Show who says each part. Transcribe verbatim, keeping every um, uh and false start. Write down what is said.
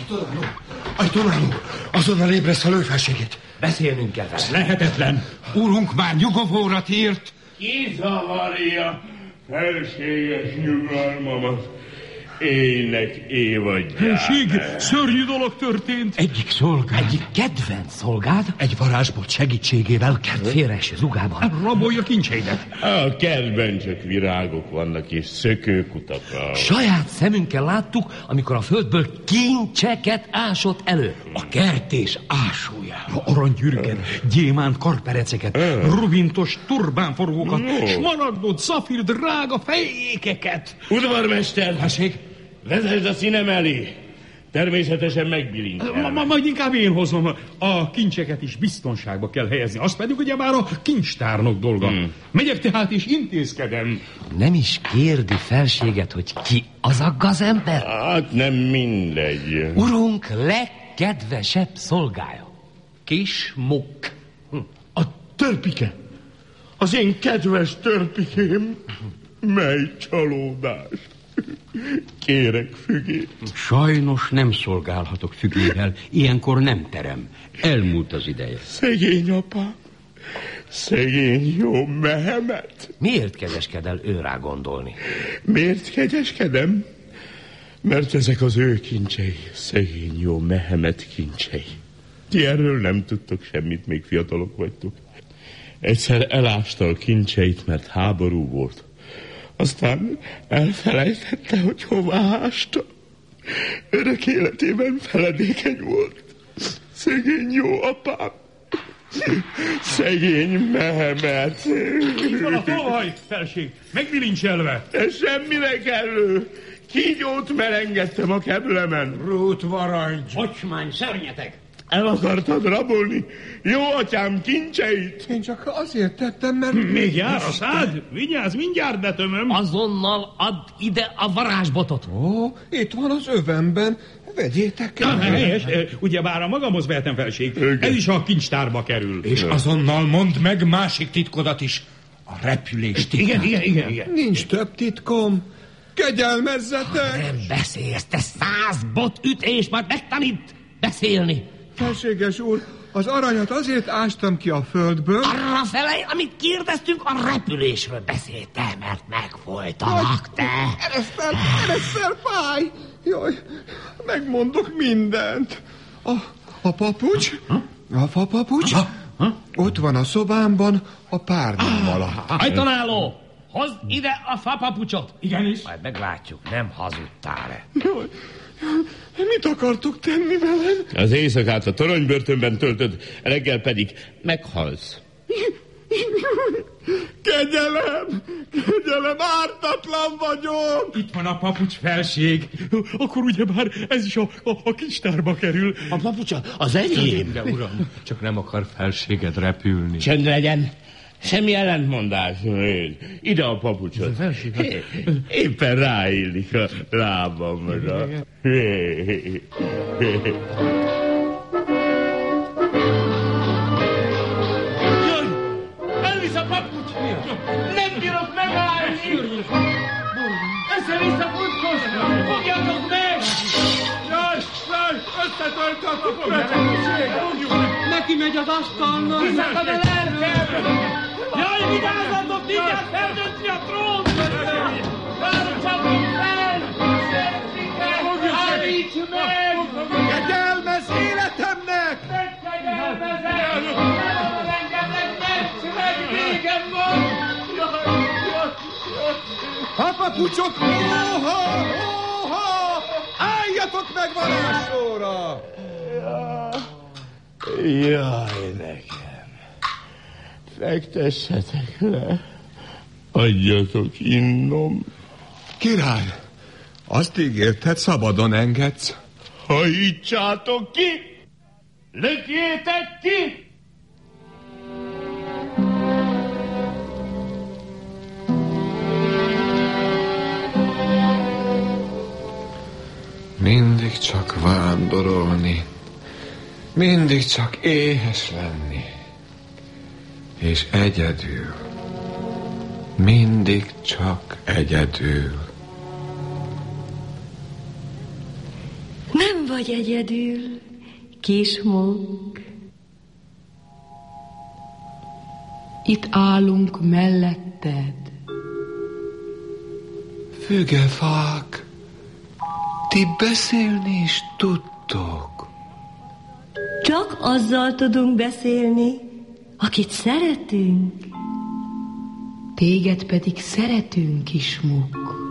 Speaker 1: Ajtónáló! Ajtónáló! Azonnal ébreszt a lőfelségét!
Speaker 2: Beszélnünk kell vele.
Speaker 3: Lehetetlen. Urunk már nyugovóra tért.
Speaker 4: Ki zavarja felséges nyugalmamat? Ének évadját.
Speaker 3: Hőség, szörnyű dolog történt. Egyik szolgád.
Speaker 2: Egyik kedvenc szolgád.
Speaker 1: Egy varázsbot segítségével
Speaker 2: Kert félreeső zugában.
Speaker 3: Rabolja kincseidet.
Speaker 4: A kertben csak virágok vannak és szökőkutak.
Speaker 2: Saját szemünkkel láttuk, amikor a földből kincseket ásott elő.
Speaker 3: A kertés ásójára aranygyürgen, gyémánt karpereceket, rubintos turbánforgókat,
Speaker 4: No.
Speaker 3: smaragdot, szafír, drága fejékeket.
Speaker 4: Udvarmester,
Speaker 3: Hesség,
Speaker 4: vezesd a színem elé. Természetesen megbilincsel.
Speaker 3: ma, ma, majd inkább én hozom. A kincseket is biztonságba kell helyezni. Az pedig ugye már a kincstárnok dolga. Hmm. Megyek tehát és intézkedem.
Speaker 2: Nem is kérdi felséget, hogy ki az a gazember?
Speaker 4: Hát nem mindegy.
Speaker 2: Urunk legkedvesebb szolgája. Kis Muck.
Speaker 4: A törpike. Az én kedves törpikém. Mely csalódás. Kérek fügét.
Speaker 5: Sajnos nem szolgálhatok fügével, ilyenkor nem terem. Elmúlt az ideje.
Speaker 4: Szegény apa. Szegény jó Mehemet.
Speaker 2: Miért kedveskedj el ő rá gondolni?
Speaker 4: Miért kegyeskedem? Mert ezek az ő kincsei. Szegény jó Mehemet kincsei. Ti erről nem tudtok semmit, még fiatalok vagytok. Egyszer elásta a kincseit, mert háború volt. Aztán elfelejtette, hogy hová ásta. Örök életében feledékeny volt. Szegény jó apám. Szegény Mehemet.
Speaker 3: Itt van a tolvaj, felség, megbilincselve.
Speaker 4: De semmire kellő. Kígyót merengedtem a keblemen.
Speaker 3: Rút varangy.
Speaker 5: Ocsmány, szörnyeteg!
Speaker 4: El akartad rabolni jó atyám kincseit?
Speaker 1: Én csak azért tettem, mert...
Speaker 3: Még jár a szád? Vigyázz, mindjárt betömöm.
Speaker 2: Azonnal add ide a varázsbotot.
Speaker 1: Ó, itt van az övemben. Vegyétek el.
Speaker 3: Na, helyes, ugyebár a magamhoz vehetem felség. Ez is a kincstárba kerül.
Speaker 1: És azonnal mondd meg másik titkodat is. A repülés titkát.
Speaker 3: Igen, igen, igen, igen.
Speaker 1: Nincs több titkom. Kegyelmezzetek!
Speaker 2: Nem beszélsz, te száz bot ütés, majd megtanít beszélni.
Speaker 1: Felséges úr, az aranyat azért ástam ki a földből...
Speaker 2: Arra felej, amit kérdeztünk, a repülésről beszéltél, mert megvoltanak, te.
Speaker 1: Eresztel, eresztel, fáj! Jaj, megmondok mindent. A, a papucs? A fapapucs? Ott van a szobámban, a párnám alatt.
Speaker 2: Ajtonáló, hozd ide a fapapucsot.
Speaker 3: Igenis.
Speaker 2: Majd meglátjuk, nem hazudtál-e.
Speaker 1: Jaj, mit akartok tenni velem?
Speaker 4: Az éjszakát a toronybörtönben töltöd, reggel pedig meghalsz.
Speaker 1: Kegyelem! Kegyelem, ártatlan vagyok!
Speaker 3: Itt van a papucs, felség. Akkor ugyebár ez is a, a, a kincstárba kerül.
Speaker 4: A papucs az enyém.
Speaker 5: De uram, csak nem akar felséged repülni.
Speaker 4: Csend legyen. Semmi ellentmondás. Ide a papucsot. É, éppen ráillik a lábamra.
Speaker 3: Jaj, elvisz a papucs. Nem bírok megállni. Össze-vissza futkozni. Fogjatok meg. Jaj, jaj, összetöltöttük meg. Neki megy az asztalnak. Kiszakad a lelkem. Jaj, vigyázzatok, mindjárt feldönti a trón! Váltsatok fel! Állíts meg!
Speaker 1: Kegyelmez életemnek!
Speaker 3: Nem kegyelmezem! Nem engedlek meg! Meg végem van! Jaj, jaj, jaj!
Speaker 1: Papapucsok, óha! Óha! Álljatok meg varázslóra!
Speaker 4: Jaj, nekem. Fektessetek le. Adjatok innom.
Speaker 1: Király, azt ígérted, szabadon engedsz.
Speaker 4: Hajítsátok ki! Lökjétek ki!
Speaker 1: Mindig csak vándorolni, mindig csak éhes lenni, és egyedül, mindig csak egyedül.
Speaker 6: Nem vagy egyedül, Kismuk.
Speaker 7: Itt állunk melletted.
Speaker 1: Fügefák, ti beszélni is tudtok.
Speaker 6: Csak azzal tudunk beszélni, akit szeretünk.
Speaker 7: Téged pedig szeretünk, Kismuk.